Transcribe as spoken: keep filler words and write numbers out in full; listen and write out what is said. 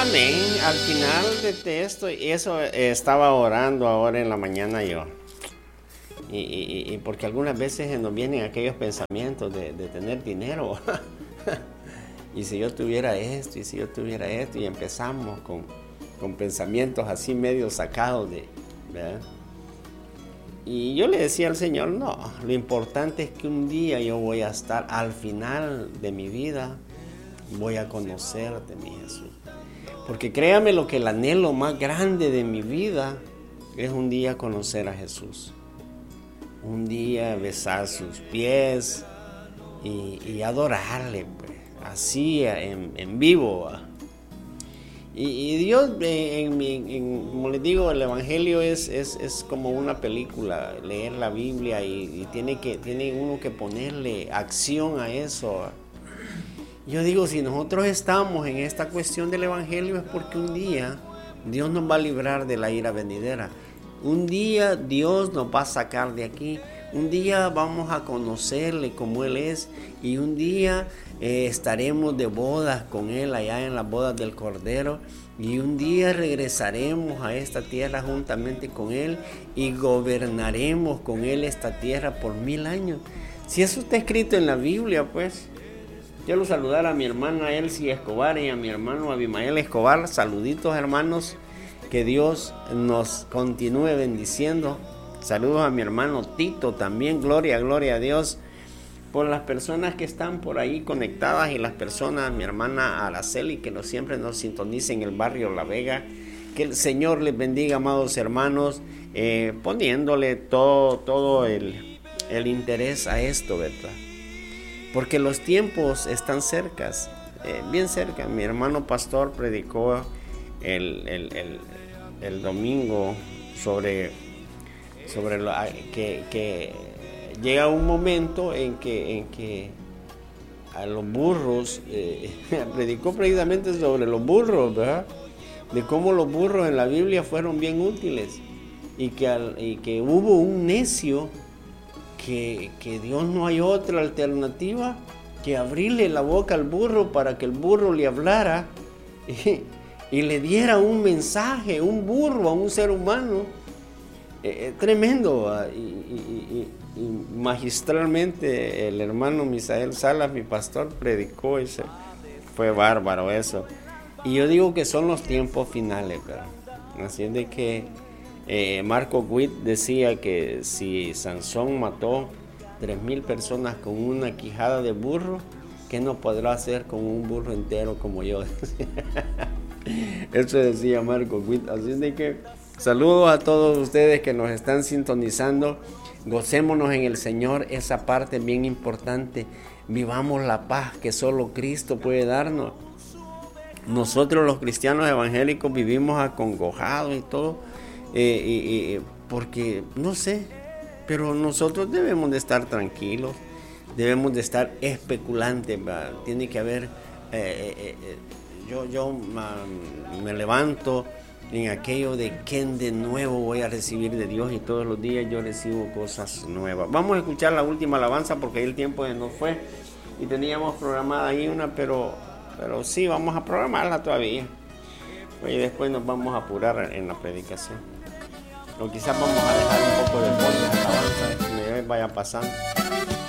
Amén. Al final de esto, eso eh, estaba orando ahora en la mañana yo. Y, y, y porque algunas veces nos vienen aquellos pensamientos de, de tener dinero. Y si yo tuviera esto, y si yo tuviera esto, y empezamos con, con pensamientos así medio sacados de, ¿verdad? Y yo le decía al Señor, no, lo importante es que un día yo voy a estar al final de mi vida, voy a conocerte, mi Jesús. Porque créame lo que el anhelo más grande de mi vida es un día conocer a Jesús. Un día besar sus pies y, y adorarle, pues, así en, en vivo. Y, y Dios, en, en, en, como les digo, el Evangelio es, es, es como una película, leer la Biblia y, y tiene, que, tiene uno que ponerle acción a eso. Yo digo, si nosotros estamos en esta cuestión del Evangelio es porque un día Dios nos va a librar de la ira venidera. Un día Dios nos va a sacar de aquí. Un día vamos a conocerle como Él es. Y un día eh, estaremos de bodas con Él allá en las bodas del Cordero. Y un día regresaremos a esta tierra juntamente con Él y gobernaremos con Él esta tierra por mil años. Si eso está escrito en la Biblia, pues... Quiero saludar a mi hermana Elsie Escobar y a mi hermano Abimael Escobar. Saluditos, hermanos. Que Dios nos continúe bendiciendo. Saludos a mi hermano Tito también. Gloria, gloria a Dios. Por las personas que están por ahí conectadas y las personas, mi hermana Araceli, que nos, siempre nos sintoniza en el barrio La Vega. Que el Señor les bendiga, amados hermanos, eh, poniéndole todo, todo el, el interés a esto, ¿verdad? Porque los tiempos están cercas, eh, bien cerca. Mi hermano pastor predicó el, el, el, el domingo sobre, sobre lo, que, que llega un momento en que, en que a los burros, eh, predicó precisamente sobre los burros, ¿verdad? De cómo los burros en la Biblia fueron bien útiles y que, al, y que hubo un necio Que, que Dios no hay otra alternativa que abrirle la boca al burro para que el burro le hablara y, y le diera un mensaje, un burro a un ser humano. Eh, tremendo. Y, y, y, y magistralmente el hermano Misael Salas, mi pastor, predicó ese. Fue bárbaro eso. Y yo digo que son los tiempos finales, ¿verdad? Así es de que Eh, Marco Witt decía que si Sansón mató tres mil personas con una quijada de burro, ¿qué no podrá hacer con un burro entero como yo? Eso decía Marco Witt. Así es de que saludos a todos ustedes que nos están sintonizando. Gocémonos en el Señor, esa parte bien importante. Vivamos la paz que solo Cristo puede darnos. Nosotros los cristianos evangélicos vivimos acongojados y todo. Eh, eh, eh, porque no sé, pero nosotros debemos de estar tranquilos, debemos de estar especulantes, ¿verdad? Tiene que haber, eh, eh, eh, yo, yo uh, me levanto en aquello de que de nuevo voy a recibir de Dios y todos los días yo recibo cosas nuevas. Vamos a escuchar la última alabanza porque ahí el tiempo se nos fue y teníamos programada ahí una, pero, pero sí, vamos a programarla todavía. Y después nos vamos a apurar en la predicación. O quizás vamos a dejar un poco de fondo de alabanza que me vaya pasando.